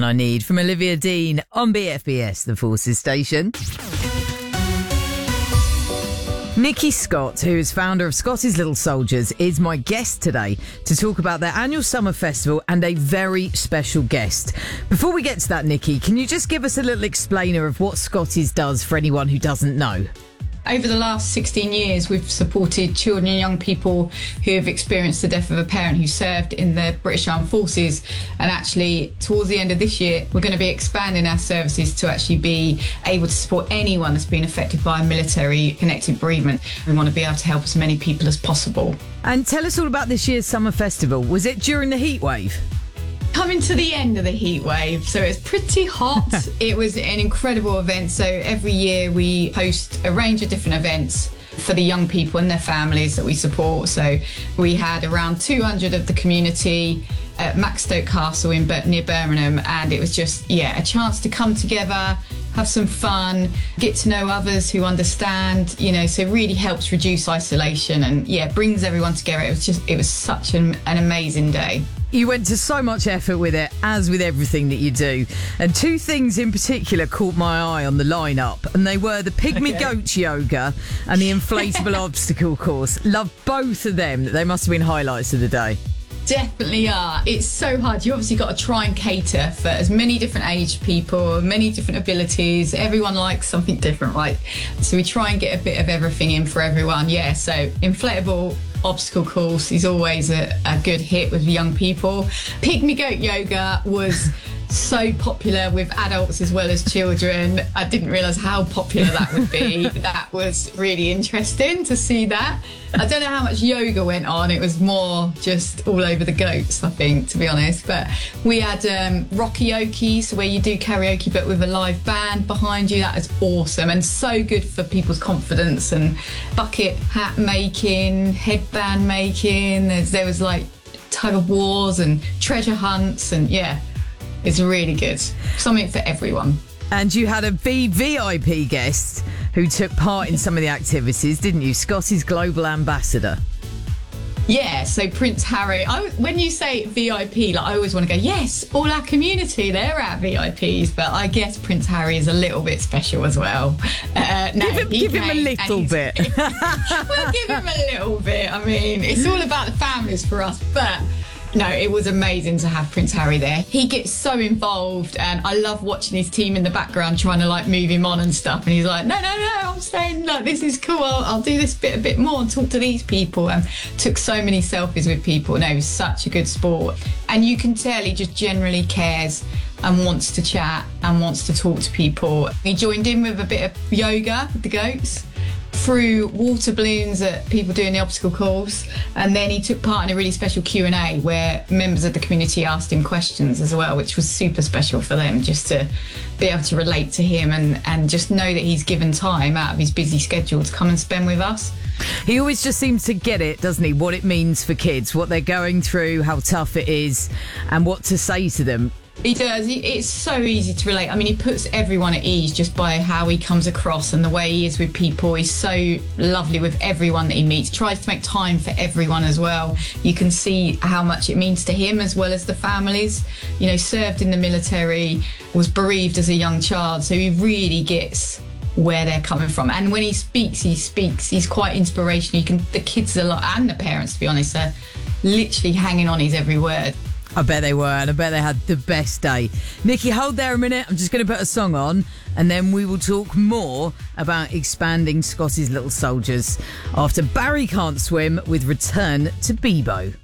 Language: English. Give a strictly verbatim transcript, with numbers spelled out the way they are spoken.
I Need from Olivia Dean on B F B S, the Forces station. Nikki Scott, who is founder of Scotty's Little Soldiers, is my guest today to talk about their annual summer festival and a very special guest. Before we get to that, Nikki, can you just give us a little explainer of what Scotty's does for anyone who doesn't know? Over the last sixteen years, we've supported children and young people who have experienced the death of a parent who served in the British Armed Forces. And actually, towards the end of this year, we're going to be expanding our services to actually be able to support anyone that's been affected by a military-connected bereavement. We want to be able to help as many people as possible. And tell us all about this year's summer festival. Was it during the heat wave? Coming to the end of the heat wave, so it's pretty hot. It was an incredible event. So every year we host a range of different events for the young people and their families that we support. So we had around two hundred of the community at Maxstoke Castle in near Birmingham, and it was just, yeah, a chance to come together, have some fun, get to know others who understand, you know, so it really helps reduce isolation and, yeah, brings everyone together. It was just, it was such an, an amazing day. You went to so much effort with it, as with everything that you do. And two things in particular caught my eye on the lineup, and they were the Pygmy Okay. Goat Yoga and the inflatable obstacle course. Love both of them. They must have been highlights of the day. Definitely are. It's so hard. You obviously got to try and cater for as many different age people, many different abilities. Everyone likes something different, right? So we try and get a bit of everything in for everyone. Yeah, so inflatable obstacle course is always a, a good hit with young people. Pygmy Goat Yoga was so popular with adults as well as children. I didn't realise how popular that would be. That was really interesting to see that. I don't know how much yoga went on. It was more just all over the goats, I think, to be honest. But we had um, Rockaoke, so where you do karaoke but with a live band behind you. That is awesome and so good for people's confidence. And bucket hat making, headband making. There's, there was like tug of wars and treasure hunts, and yeah, it's really good. Something for everyone. And you had a V V I P guest who took part in some of the activities, didn't you? Scotty's global ambassador. Yeah, so Prince Harry. I, when you say V I P, like I always want to go, yes, all our community, they're our V I Ps. But I guess Prince Harry is a little bit special as well. Uh, no, Give him, give him a little bit. We'll give him a little bit. I mean, it's all about the families for us, but no, it was amazing to have Prince Harry there. He gets so involved, and I love watching his team in the background trying to like move him on and stuff. And he's like, no, no, no, I'm saying, look, this is cool. I'll, I'll do this bit a bit more and talk to these people. And took so many selfies with people. No, he was such a good sport. And you can tell he just generally cares and wants to chat and wants to talk to people. He joined in with a bit of yoga with the goats, threw water balloons at people doing the obstacle course, and then he took part in a really special Q and A where members of the community asked him questions as well, which was super special for them, just to be able to relate to him and, and just know that he's given time out of his busy schedule to come and spend with us. He always just seems to get it, doesn't he? What it means for kids, what they're going through, how tough it is, and what to say to them. He does. He, it's so easy to relate. I mean, he puts everyone at ease just by how he comes across and the way he is with people. He's so lovely with everyone that he meets. Tries to make time for everyone as well. You can see how much it means to him as well as the families. You know, served in the military, was bereaved as a young child, so he really gets where they're coming from. And when he speaks, he speaks. He's quite inspirational. You can, the kids a lot, and the parents, to be honest, are literally hanging on his every word. I bet they were, and I bet they had the best day. Nikki, hold there a minute. I'm just going to put a song on, and then we will talk more about expanding Scotty's Little Soldiers after Barry Can't Swim with Return to Bebo.